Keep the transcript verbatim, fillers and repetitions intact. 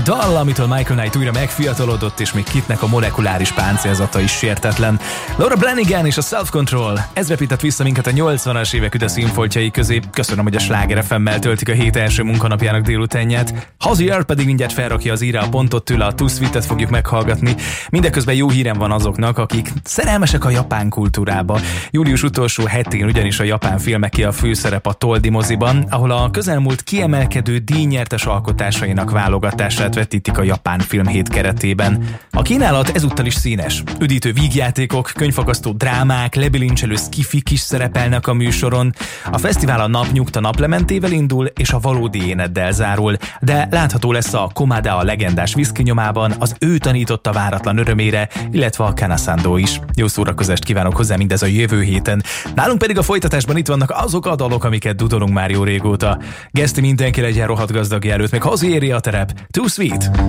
dal, amitől Michael Knight újra megfiatalodott, és még Kitnek a molekuláris páncélzata is sértetlen. Laura Branigan és a Self Control. Ez repített vissza minket a nyolcvanas évek üde színfoltjai közé. Köszönöm, hogy a Sláger ef emmel töltik a hét első munkanapjának délutánját. Hozier pedig mindjárt felrakja az íre a pontot, tőle a Too Sweet-et fogjuk meghallgatni. Mindeközben jó hírem van azoknak, akik szerelmesek a japán kultúrába. Július utolsó hetén ugyanis a japán filmeké a főszerep a Toldi moziban, ahol a közelmúlt kiemelkedő díjnyertes alkotásainak válogatását vetítik a japán filmhét keretében. A kínálat ezúttal is színes. Üdítő vígjátékok, könyvfakasztó drámák, lebilincselő skifik is szerepelnek a műsoron. A fesztivál a napnyugta naplementével indul, és a valódi éneddel zárul, de látható lesz a Komada a legendás viszki nyomában, az ő tanította váratlan örömére, illetve a Kanasando is. Jó szórakozást kívánok hozzá mindez a jövő héten. Nálunk pedig a folytatásban itt vannak azok a dalok, amiket dudolunk már jó régóta. Geszti mindenki legyen rohadt gazdag előtt, meg hazi éri a terep. Too Sweet!